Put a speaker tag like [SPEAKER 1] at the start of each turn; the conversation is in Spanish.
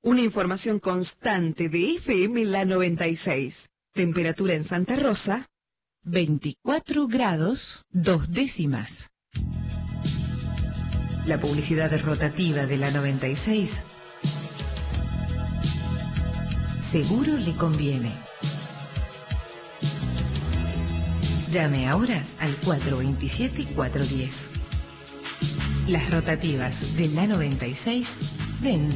[SPEAKER 1] Una información constante de FM La 96. Temperatura en Santa Rosa,
[SPEAKER 2] 24 grados 2 décimas.
[SPEAKER 3] La publicidad rotativa de La 96 seguro le conviene. Llame ahora al 427-410. Las rotativas de La 96 venden.